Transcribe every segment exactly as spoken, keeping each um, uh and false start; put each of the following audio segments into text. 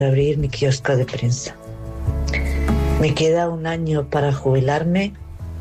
abrir mi kiosco de prensa. Me queda un año para jubilarme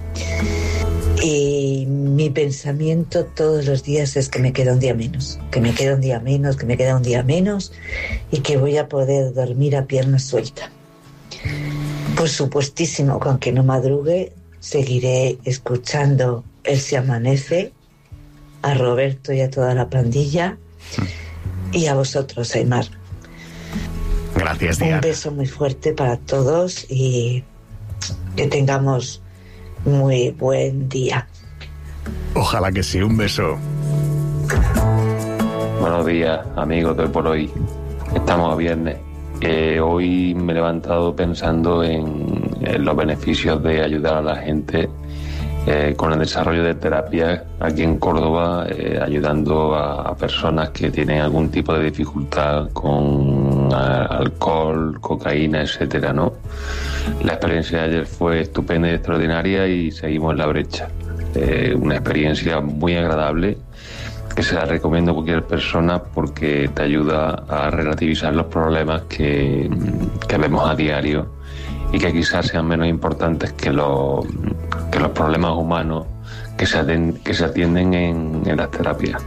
y mi pensamiento todos los días es que me queda un día menos, que me queda un día menos, que me queda un día menos y que voy a poder dormir a pierna suelta. Por supuestísimo, aunque no madrugue, seguiré escuchando El Se Amanece, a Roberto y a toda la pandilla y a vosotros, Aimar. Gracias, Diana. Un beso muy fuerte para todos y que tengamos muy buen día. Ojalá que sí, un beso. Buenos días, amigos de Hoy por Hoy. Estamos a viernes. Eh, hoy me he levantado pensando en, en los beneficios de ayudar a la gente eh, con el desarrollo de terapias aquí en Córdoba, eh, ayudando a, a personas que tienen algún tipo de dificultad con a, alcohol, cocaína, etcétera, ¿no? La experiencia de ayer fue estupenda y extraordinaria y seguimos en la brecha. Eh, una experiencia muy agradable que se la recomiendo a cualquier persona porque te ayuda a relativizar los problemas que, que vemos a diario y que quizás sean menos importantes que los, que los problemas humanos que se atienden, que se atienden en, en las terapias.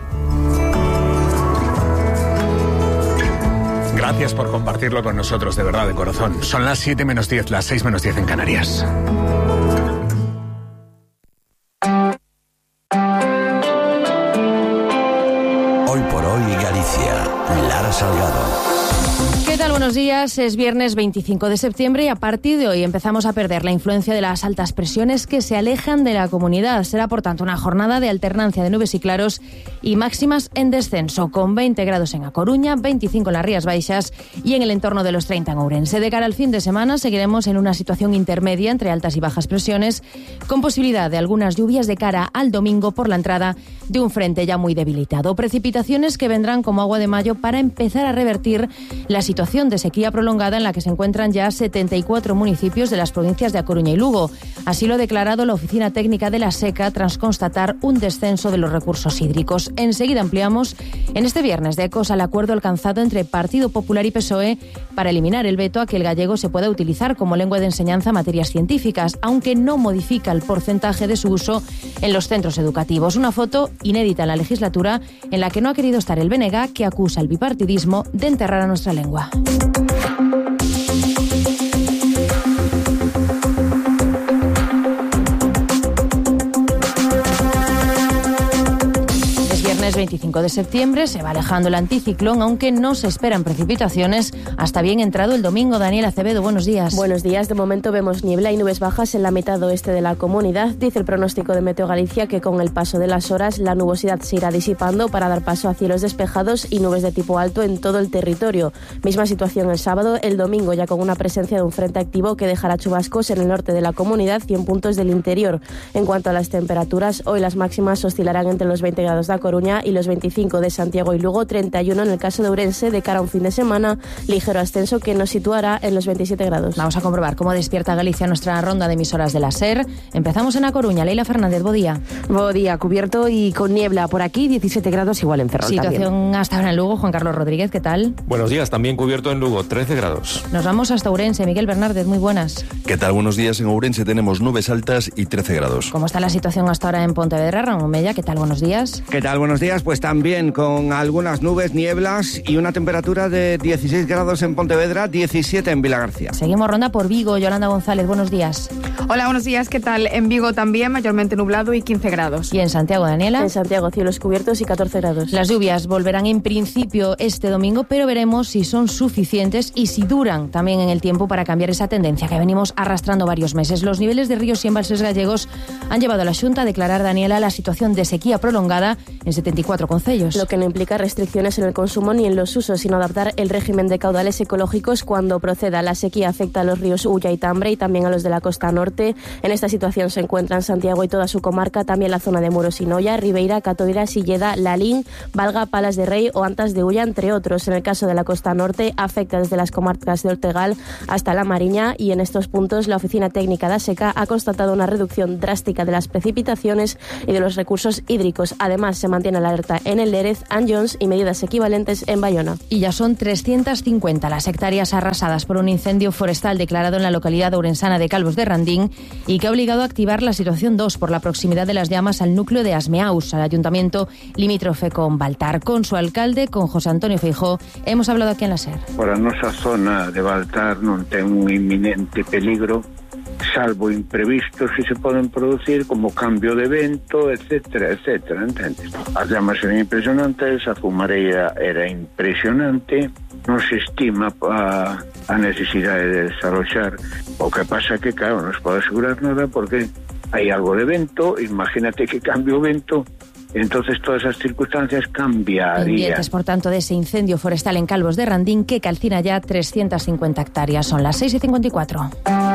Gracias por compartirlo con nosotros, de verdad, de corazón. Son las siete menos diez, las seis menos diez en Canarias. Hoy por Hoy Galicia, Lara Salgado. ¿Qué tal? Buenos días. Es viernes veinticinco de septiembre y a partir de hoy empezamos a perder la influencia de las altas presiones que se alejan de la comunidad. Será, por tanto, una jornada de alternancia de nubes y claros y máximas en descenso, con veinte grados en A Coruña, veinticinco en las Rías Baixas y en el entorno de los treinta en Ourense. De cara al fin de semana seguiremos en una situación intermedia entre altas y bajas presiones, con posibilidad de algunas lluvias de cara al domingo por la entrada de un frente ya muy debilitado. Precipitaciones que vendrán como agua de mayo para empezar a revertir la situación de sequía prolongada en la que se encuentran ya setenta y cuatro municipios de las provincias de A Coruña y Lugo. Así lo ha declarado la Oficina Técnica de la Seca tras constatar un descenso de los recursos hídricos. Enseguida ampliamos en este viernes de ecos al acuerdo alcanzado entre Partido Popular y P S O E para eliminar el veto a que el gallego se pueda utilizar como lengua de enseñanza a materias científicas, aunque no modifica el porcentaje de su uso en los centros educativos. Una foto inédita en la legislatura en la que no ha querido estar el B N G, que acusa al bipartidismo de enterrar a nuestra lengua. veinticinco de septiembre se va alejando el anticiclón, aunque no se esperan precipitaciones hasta bien entrado el domingo. Daniel Acevedo, buenos días. Buenos días. De momento vemos niebla y nubes bajas en la mitad oeste de la comunidad. Dice el pronóstico de Meteo Galicia que con el paso de las horas la nubosidad se irá disipando para dar paso a cielos despejados y nubes de tipo alto en todo el territorio. Misma situación el sábado, el domingo ya con una presencia de un frente activo que dejará chubascos en el norte de la comunidad y en puntos del interior. En cuanto a las temperaturas, hoy las máximas oscilarán entre los veinte grados de A Coruña y los veinticinco de Santiago y Lugo, treinta y uno en el caso de Ourense, de cara a un fin de semana, ligero ascenso que nos situará en los veintisiete grados. Vamos a comprobar cómo despierta Galicia nuestra ronda de emisoras de la SER. Empezamos en A Coruña. Leila Fernández, bo día. Bo día, cubierto y con niebla por aquí, diecisiete grados igual en Ferrol. Situación también. hasta ahora en Lugo. Juan Carlos Rodríguez, ¿qué tal? Buenos días, también cubierto en Lugo, trece grados. Nos vamos hasta Ourense. Miguel Bernárdez, muy buenas. ¿Qué tal? Buenos días. En Ourense tenemos nubes altas y trece grados. ¿Cómo está la situación hasta ahora en Pontevedra? Ramón Mella, ¿qué tal? Buenos días. ¿Qué tal? Buenos días. Pues también con algunas nubes, nieblas y una temperatura de dieciséis grados en Pontevedra, diecisiete en Vilagarcía. Seguimos ronda por Vigo. Yolanda González, buenos días. Hola, buenos días. ¿Qué tal? En Vigo también, mayormente nublado y quince grados. ¿Y en Santiago, Daniela? En Santiago, cielos cubiertos y catorce grados. Las lluvias volverán en principio este domingo, pero veremos si son suficientes y si duran también en el tiempo para cambiar esa tendencia que venimos arrastrando varios meses. Los niveles de ríos y embalses gallegos han llevado a la Xunta a declarar, Daniela, la situación de sequía prolongada en setenta y cuatro concellos. Lo que no implica restricciones en el consumo ni en los usos, sino adaptar el régimen de caudales ecológicos cuando proceda. La sequía afecta a los ríos Ulla y Tambre y también a los de la costa norte. En esta situación se encuentran Santiago y toda su comarca, también la zona de Muros y Noia, Ribeira, Catoira, Silleda, Lalín, Valga, Palas de Rey o Antas de Ulla, entre otros. En el caso de la costa norte, afecta desde las comarcas de Ortegal hasta La Mariña y en estos puntos la Oficina Técnica de Seca ha constatado una reducción drástica de las precipitaciones y de los recursos hídricos. Además, se mantiene la alerta en el Lérez, Anjons y medidas equivalentes en Bayona. Y ya son trescientas cincuenta cuenta las hectáreas arrasadas por un incendio forestal declarado en la localidad ourensana de Calvos de Randín y que ha obligado a activar la situación dos por la proximidad de las llamas al núcleo de Asmeaus, al ayuntamiento limítrofe con Baltar. Con su alcalde, con José Antonio Feijóo, hemos hablado aquí en la SER. Para a nosa zona de Baltar non ten un inminente peligro, salvo imprevistos que se poden producir como cambio de vento, etcétera, etcétera, entendes? As llamas eran impresionantes, a fumareira era impresionante, non se estima a, a necesidade de desarrollar. O que pasa que, claro, non se pode asegurar nada porque hai algo de vento, imagínate que cambie o vento, entonces todas esas circunstancias cambiarían. Pendientes, por tanto, de ese incendio forestal en Calvos de Randín que calcina ya trescientas cincuenta hectáreas. Son las seis y cincuenta y cuatro.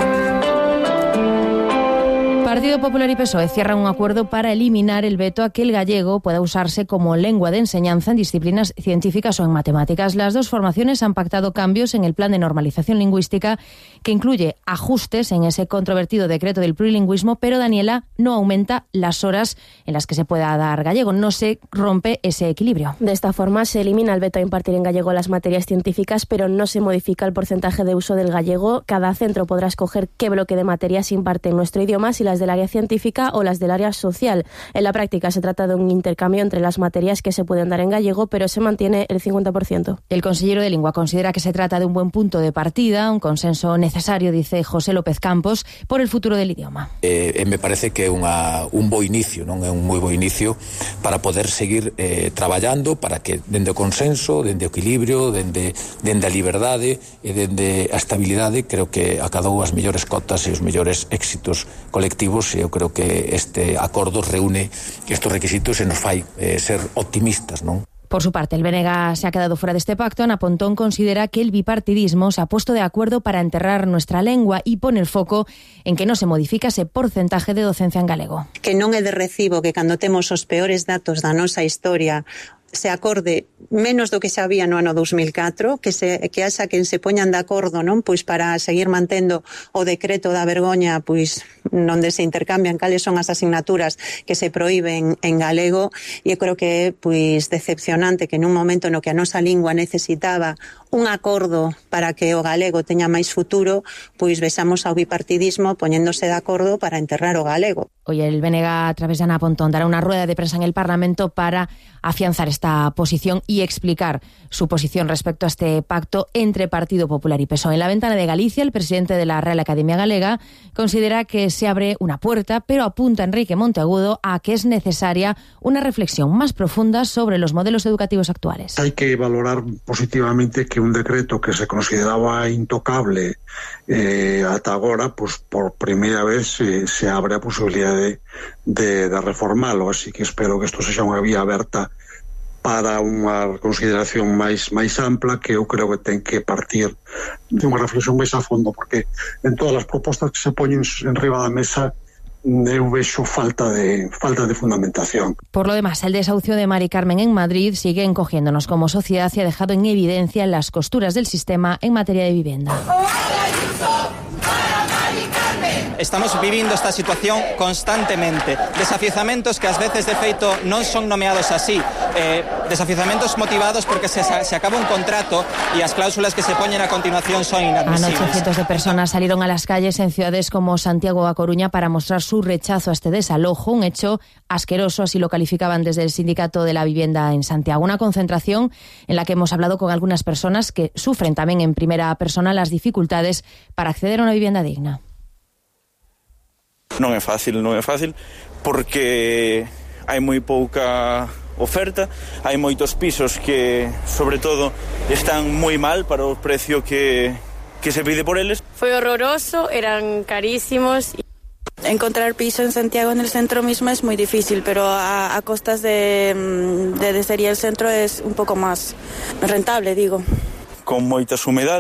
Partido Popular y P S O E cierran un acuerdo para eliminar el veto a que el gallego pueda usarse como lengua de enseñanza en disciplinas científicas o en matemáticas. Las dos formaciones han pactado cambios en el plan de normalización lingüística que incluye ajustes en ese controvertido decreto del plurilingüismo, pero Daniela no aumenta las horas en las que se pueda dar gallego. No se rompe ese equilibrio. De esta forma se elimina el veto a impartir en gallego las materias científicas, pero no se modifica el porcentaje de uso del gallego. Cada centro podrá escoger qué bloque de materias imparte en nuestro idioma, si las del área científica o las del área social. En la práctica se trata de un intercambio entre las materias que se pueden dar en gallego, pero se mantiene el cincuenta por ciento. El consejero de Lengua considera que se trata de un buen punto de partida, un consenso necesario, dice José López Campos, por el futuro del idioma. Eh, me parece que é unha, un bo inicio, non é un moi bo inicio para poder seguir eh, traballando para que dende o consenso, dende o equilibrio, dende, dende a liberdade e dende a estabilidade, creo que acadou as mellores cotas e os mellores éxitos colectivos. Eu creo que este acordo reúne estos requisitos e nos fai eh, ser optimistas, non? Por su parte, el B N G se ha quedado fuera de este pacto. Ana Pontón considera que el bipartidismo se ha puesto de acuerdo para enterrar nuestra lengua y pone el foco en que no se modifica ese porcentaje de docencia en galego. Que non é de recibo que cando temos os peores datos da nosa historia se acorde menos do que xa había no ano dos mil catro, que se que haxa quen se poñan de acordo, non, pois para seguir mantendo o decreto da vergoña, pois onde se intercambian cales son as asignaturas que se proíben en galego, e eu creo que é pois decepcionante que nun momento no que a nosa lingua necesitaba un acordo para que o galego teña máis futuro, pois vexamos ao bipartidismo poñéndose de acordo para enterrar o galego. Hoy el B N G, a través de Ana Pontón, dará una rueda de prensa en el Parlamento para afianzar esta posición y explicar su posición respecto a este pacto entre Partido Popular y P S O E. En la ventana de Galicia, el presidente de la Real Academia Galega considera que se abre una puerta, pero apunta Enrique Monteagudo a que es necesaria una reflexión más profunda sobre los modelos educativos actuales. Hay que valorar positivamente que un decreto que se consideraba intocable eh, ata agora, pues por primeira vez eh, se abre a posibilidade de, de, de reformalo, así que espero que isto sexa unha vía aberta para unha consideración máis máis ampla, que eu creo que ten que partir de unha reflexión máis a fondo, porque en todas as propostas que se poñen en riba da mesa eu vexo falta de falta de fundamentación. Por lo demás, el desahucio de Mari Carmen en Madrid sigue encogiéndonos como sociedad y ha dejado en evidencia las costuras del sistema en materia de vivienda. Estamos vivindo esta situación constantemente. Desafiuzamentos que ás veces de feito non son nomeados así. Eh, desafiuzamentos motivados porque se, se acaba un contrato e as cláusulas que se poñen a continuación son inadmisibles. Anoche cientos de personas salieron a las calles en ciudades como Santiago o A Coruña para mostrar su rechazo a este desalojo, un hecho asqueroso, así lo calificaban desde el Sindicato de la Vivienda en Santiago. Una concentración en la que hemos hablado con algunas personas que sufren también en primera persona las dificultades para acceder a una vivienda digna. Non é fácil, non é fácil, porque hai moi pouca oferta, hai moitos pisos que, sobre todo, están moi mal para o precio que, que se pide por eles. Foi horroroso, eran carísimos. Encontrar piso en Santiago, en el centro mismo, es muy difícil, pero a, a costas de, de, de sería el centro es un poco más rentable, digo. Con moitas humedades,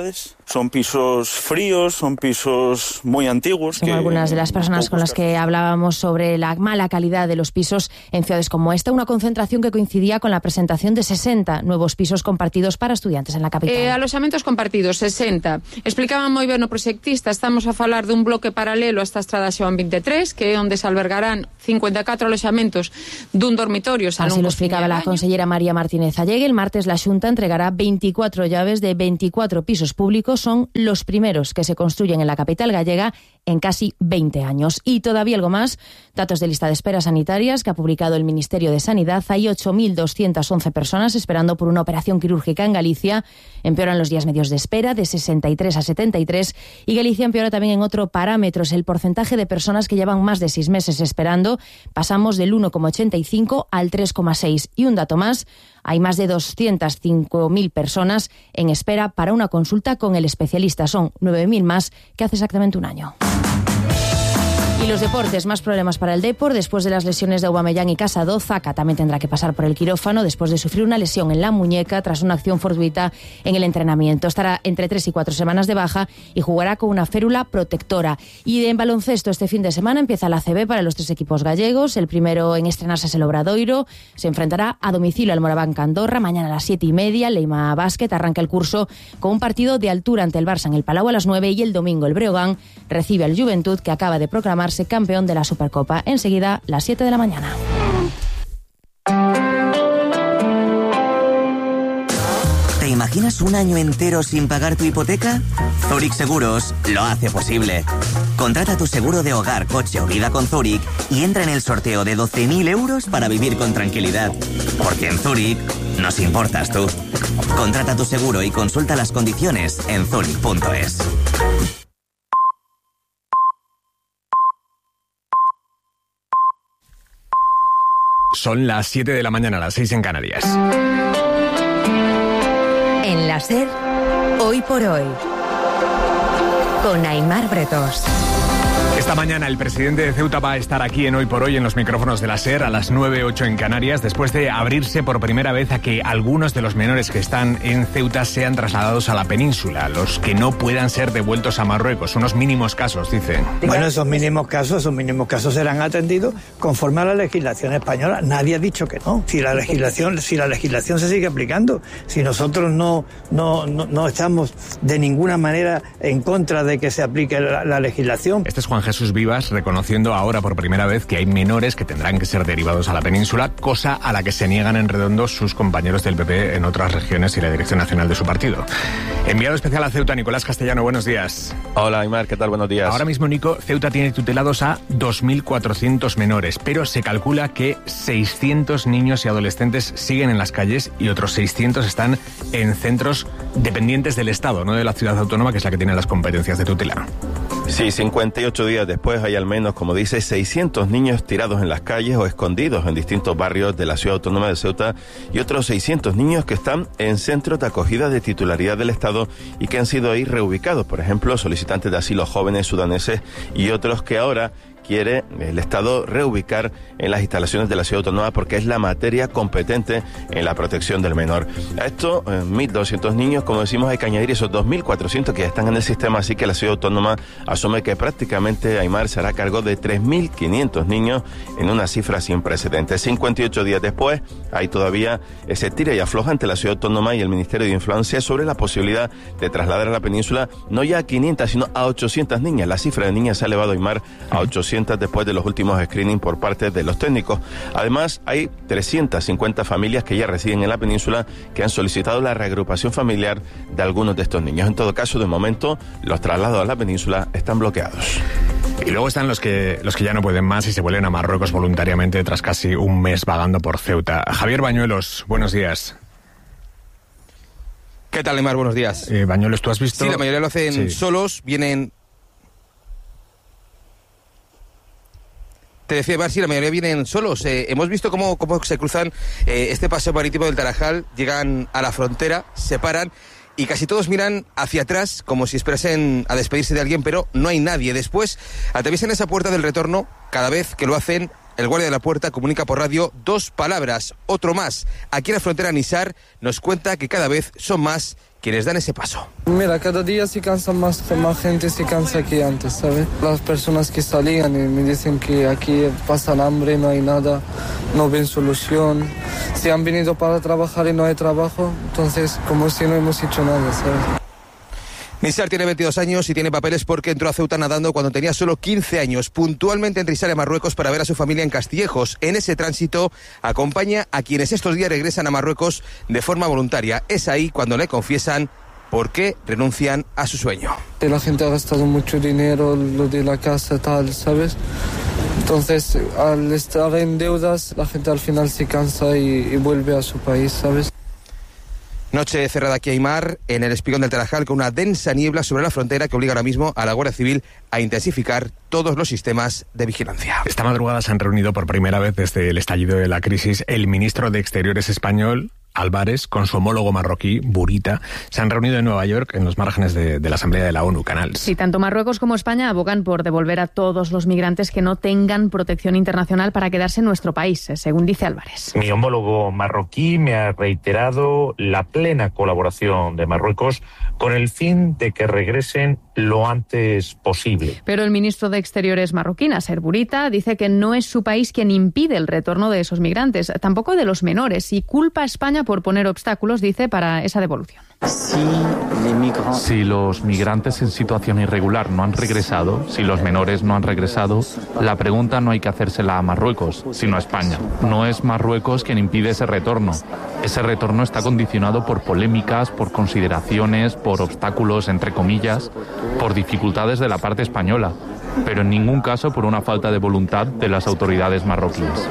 son pisos fríos, son pisos muy antiguos. Son que algunas de las personas con las que hablábamos sobre la mala calidad de los pisos en ciudades como esta, una concentración que coincidía con la presentación de sesenta nuevos pisos compartidos para estudiantes en la capital. Eh, alojamentos compartidos, sesenta. Explicaban moi ben o proxectista, estamos a falar dun bloque paralelo a esta estrada Xoán veintitrés, que é onde se albergarán cincuenta e catro alojamentos dun dormitorio. Así lo explicaba la consellera María Martínez Allegue. El martes la Xunta entregará veinticuatro llaves de veinticuatro pisos públicos. Son los primeros que se construyen en la capital gallega en casi veinte años. Y todavía algo más, datos de lista de espera sanitarias que ha publicado el Ministerio de Sanidad. Hay ocho mil doscientas once personas esperando por una operación quirúrgica en Galicia. Empeoran los días medios de espera de sesenta y tres a setenta y tres y Galicia empeora también en otro parámetro, es el porcentaje de personas que llevan más de seis meses esperando. Pasamos del uno coma ochenta y cinco al tres coma seis. Y un dato más, hay más de doscientas cinco mil personas en espera para una consulta con el especialista. Son nueve mil más que hace exactamente un año. Y los deportes, más problemas para el Depor. Después de las lesiones de Aubameyang y Casado, Zaka también tendrá que pasar por el quirófano después de sufrir una lesión en la muñeca tras una acción fortuita en el entrenamiento. Estará entre tres y cuatro semanas de baja y jugará con una férula protectora. Y en baloncesto, este fin de semana empieza la A C B para los tres equipos gallegos. El primero en estrenarse es el Obradoiro. Se enfrentará a domicilio al Moraván Andorra. Mañana a las siete y media, Leima Basket arranca el curso con un partido de altura ante el Barça en el Palau a las nueve. Y el domingo el Breogán recibe al Juventud, que acaba de proclamar campeón de la Supercopa. Enseguida, las siete de la mañana. ¿Te imaginas un año entero sin pagar tu hipoteca? Zurich Seguros lo hace posible. Contrata tu seguro de hogar, coche o vida con Zurich y entra en el sorteo de doce mil euros para vivir con tranquilidad. Porque en Zurich nos importas tú. Contrata tu seguro y consulta las condiciones en zurich punto es. Son las siete de la mañana, las seis en Canarias. En la SER, hoy por hoy, con Aimar Bretos. Esta mañana el presidente de Ceuta va a estar aquí en Hoy por Hoy en los micrófonos de la SER a las nueve ocho en Canarias, después de abrirse por primera vez a que algunos de los menores que están en Ceuta sean trasladados a la península, los que no puedan ser devueltos a Marruecos. Unos mínimos casos, dicen. Bueno, esos mínimos casos, esos mínimos casos serán atendidos conforme a la legislación española. Nadie ha dicho que no. Si la legislación, si la legislación se sigue aplicando, si nosotros no, no, no, no estamos de ninguna manera en contra de que se aplique la, la legislación. Este es Juan Jesús Vivas, reconociendo ahora por primera vez que hay menores que tendrán que ser derivados a la península, cosa a la que se niegan en redondo sus compañeros del P P en otras regiones y la dirección nacional de su partido. Enviado especial a Ceuta, Nicolás Castellano, buenos días. Hola, Aymar, ¿qué tal? Buenos días. Ahora mismo, Nico, Ceuta tiene tutelados a dos mil cuatrocientos menores, pero se calcula que seiscientos niños y adolescentes siguen en las calles y otros seiscientos están en centros dependientes del Estado, no de la ciudad autónoma, que es la que tiene las competencias de tutela. Sí, cincuenta y ocho días después hay al menos, como dice, seiscientos niños tirados en las calles o escondidos en distintos barrios de la ciudad autónoma de Ceuta y otros seiscientos niños que están en centros de acogida de titularidad del Estado y que han sido ahí reubicados, por ejemplo, solicitantes de asilo jóvenes sudaneses y otros que ahora quiere el Estado reubicar en las instalaciones de la ciudad autónoma porque es la materia competente en la protección del menor. A esto, eh, mil doscientos niños, como decimos, hay que añadir esos dos mil cuatrocientos que ya están en el sistema, así que la ciudad autónoma asume que prácticamente Aymar se hará cargo de tres mil quinientos niños en una cifra sin precedentes. cincuenta y ocho días después, hay todavía ese tira y afloja entre la ciudad autónoma y el Ministerio de Infancia sobre la posibilidad de trasladar a la península no ya a quinientas, sino a ochocientas niñas. La cifra de niñas se ha elevado, Aymar, a ochocientas después de los últimos screenings por parte de los técnicos. Además, hay trescientas cincuenta familias que ya residen en la península que han solicitado la reagrupación familiar de algunos de estos niños. En todo caso, de momento, los traslados a la península están bloqueados. Y luego están los que los que ya no pueden más y se vuelven a Marruecos voluntariamente tras casi un mes vagando por Ceuta. Javier Bañuelos, buenos días. ¿Qué tal, Neymar? Buenos días. Eh, Bañuelos, ¿tú has visto? Sí, la mayoría lo hacen sí. solos, vienen... Te decía, Mar, sí, la mayoría vienen solos. Eh, hemos visto cómo, cómo se cruzan eh, este paseo marítimo del Tarajal, llegan a la frontera, se paran y casi todos miran hacia atrás como si esperasen a despedirse de alguien, pero no hay nadie. Después atraviesan esa puerta del retorno. Cada vez que lo hacen, el guardia de la puerta comunica por radio dos palabras, otro más. Aquí en la frontera Nisar nos cuenta que cada vez son más quienes dan ese paso. Mira, cada día se cansa más, más gente se cansa que antes, ¿sabes? Las personas que salían y me dicen que aquí pasan hambre, no hay nada, no ven solución. Si han venido para trabajar y no hay trabajo, entonces como si no hemos hecho nada, ¿sabes? Nisar tiene veintidós años y tiene papeles porque entró a Ceuta nadando cuando tenía solo quince años, puntualmente en Risale, Marruecos, para ver a su familia en Castillejos. En ese tránsito acompaña a quienes estos días regresan a Marruecos de forma voluntaria. Es ahí cuando le confiesan por qué renuncian a su sueño. La gente ha gastado mucho dinero, lo de la casa, tal, ¿sabes? Entonces, al estar en deudas, la gente al final se cansa y, y vuelve a su país, ¿sabes? Noche cerrada aquí a Aimar, en el espigón del Tarajal, con una densa niebla sobre la frontera que obliga ahora mismo a la Guardia Civil a intensificar todos los sistemas de vigilancia. Esta madrugada se han reunido por primera vez desde el estallido de la crisis el ministro de Exteriores español, Álvarez, con su homólogo marroquí, Burita. Se han reunido en Nueva York, en los márgenes de, de la Asamblea de la ONU, Canals. Sí, tanto Marruecos como España abogan por devolver a todos los migrantes que no tengan protección internacional para quedarse en nuestro país, según dice Álvarez. Mi homólogo marroquí me ha reiterado la plena colaboración de Marruecos con el fin de que regresen lo antes posible. Pero el ministro de Exteriores marroquí, Nasser Bourita, dice que no es su país quien impide el retorno de esos migrantes, tampoco de los menores, y culpa a España por poner obstáculos, dice, para esa devolución. Si los migrantes en situación irregular no han regresado, si los menores no han regresado, la pregunta no hay que hacérsela a Marruecos, sino a España. No es Marruecos quien impide ese retorno. Ese retorno está condicionado por polémicas, por consideraciones, por obstáculos, entre comillas, por dificultades de la parte española, pero en ningún caso por una falta de voluntad de las autoridades marroquíes.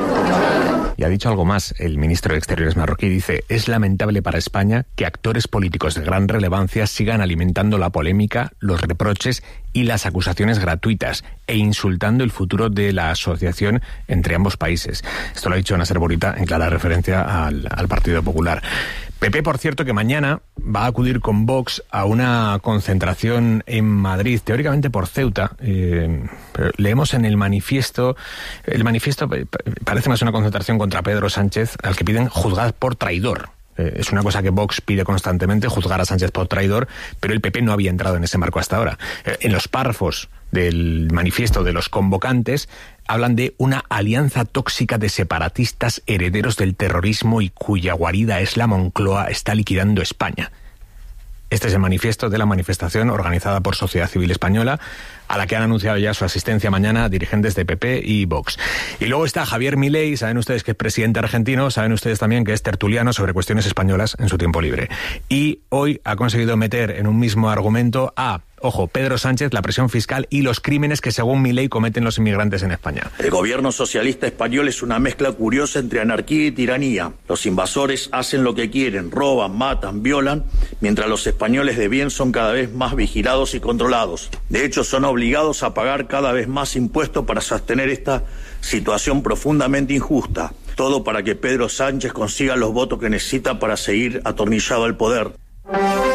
Y ha dicho algo más. El ministro de Exteriores marroquí dice: es lamentable para España que actores políticos de gran relevancia sigan alimentando la polémica, los reproches y las acusaciones gratuitas e insultando el futuro de la asociación entre ambos países. Esto lo ha dicho Nasser Bourita en clara referencia al, al Partido Popular. P P, por cierto, que mañana va a acudir con Vox a una concentración en Madrid, teóricamente por Ceuta. Eh, pero leemos en el manifiesto, el manifiesto parece más una concentración contra Pedro Sánchez, al que piden juzgar por traidor. Eh, es una cosa que Vox pide constantemente, juzgar a Sánchez por traidor, pero el P P no había entrado en ese marco hasta ahora. Eh, en los párrafos del manifiesto de los convocantes hablan de una alianza tóxica de separatistas herederos del terrorismo y cuya guarida es la Moncloa está liquidando España. Este es el manifiesto de la manifestación organizada por Sociedad Civil Española, a la que han anunciado ya su asistencia mañana dirigentes de P P y Vox. Y luego está Javier Milei, saben ustedes que es presidente argentino, saben ustedes también que es tertuliano sobre cuestiones españolas en su tiempo libre. Y hoy ha conseguido meter en un mismo argumento a, ojo, Pedro Sánchez, la presión fiscal y los crímenes que según Milei cometen los inmigrantes en España. El gobierno socialista español es una mezcla curiosa entre anarquía y tiranía. Los invasores hacen lo que quieren, roban, matan, violan, mientras los españoles de bien son cada vez más vigilados y controlados. De hecho, son obligados a pagar cada vez más impuestos para sostener esta situación profundamente injusta. Todo para que Pedro Sánchez consiga los votos que necesita para seguir atornillado al poder.